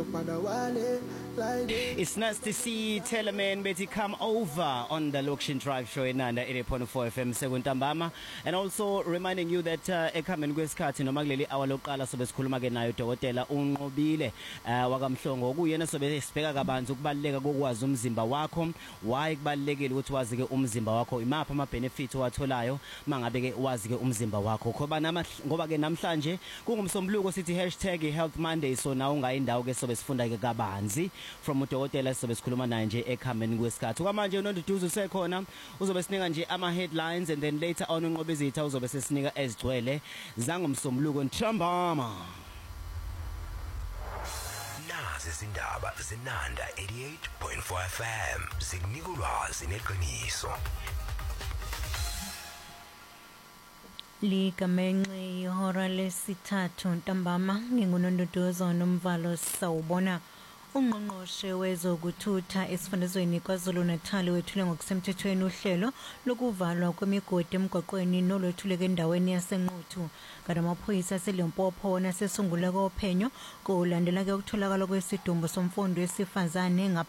It's nice to see Teleman Betty come over on the Lokshin Drive show in 80.4 FM sekuntambama, and also reminding you that ekhambeni kwesikhathi noma kuleli hour lokuqala sobe sikhuluma ke nayo Dr. Unqobile wakamhlongo kuyena sobe sibheka kabanzi ukubaleka kokwazi umzimba wakho, why kubalekile ukuthi wazi ke umzimba wakho, imapha ama benefits owatholayo mangabe ke wazi ke umzimba wakho. Ngoba ke namhlanje kungumsombuluko sithi #Health Monday, so na ungayindawo ke sobe sifunda ke kabanzi from uDokotela sobe sikhuluma naye nje ekhambeni kwesikhathi. Kwamanje uNonduduzo usekhona uzobe sinika nje ama headlines, and then later on uNqobizitha uzobe sesinika ezigcwele zangumsombuluko ntambama. Nazi izindaba zenanda 88.4 FM zikunika ulwazi neqiniso. Ligamenxe ihora lesithathu ntambama nginguNonduduzo nomvalo sawubona. Ungqongqoshe wezokuthutha esifundazweni KwaZulu-Natal wethule ngokusemthethweni uhlelo lokuvalwa kwemigodi emgwaqweni nolwethuleke endaweni yaseNquthu. Kanti amaphoyisa aseLimpopo nasesungule kophenyo kulandela ke ukutholakala kwesidumbu somfundo wesifazane